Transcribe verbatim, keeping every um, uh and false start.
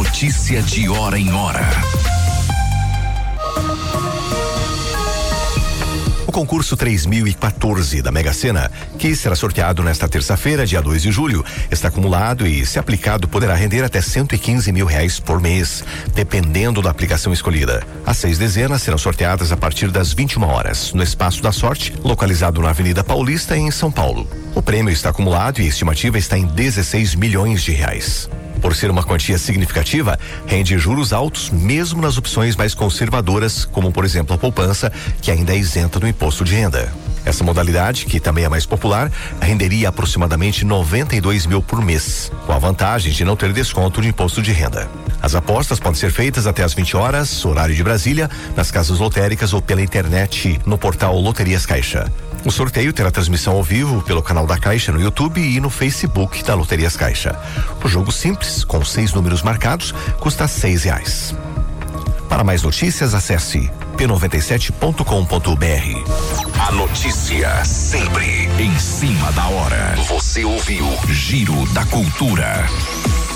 Notícia de hora em hora. O concurso três mil e quatorze da Mega Sena, que será sorteado nesta terça-feira, dia dois de julho, está acumulado e, se aplicado, poderá render até cento e quinze mil reais por mês, dependendo da aplicação escolhida. As seis dezenas serão sorteadas a partir das vinte e uma horas, no Espaço da Sorte, localizado na Avenida Paulista, em São Paulo. O prêmio está acumulado e a estimativa está em dezesseis milhões de reais. Por ser uma quantia significativa, rende juros altos mesmo nas opções mais conservadoras, como por exemplo a poupança, que ainda é isenta do imposto de renda. Essa modalidade, que também é mais popular, renderia aproximadamente noventa e dois mil por mês, com a vantagem de não ter desconto de imposto de renda. As apostas podem ser feitas até às vinte horas, horário de Brasília, nas casas lotéricas ou pela internet no portal Loterias Caixa. O sorteio terá transmissão ao vivo pelo canal da Caixa no YouTube e no Facebook da Loterias Caixa. O jogo simples, com seis números marcados, custa seis reais. Para mais notícias, acesse p noventa e sete ponto com ponto b r. A notícia sempre em cima da hora. Você ouviu Giro da Cultura.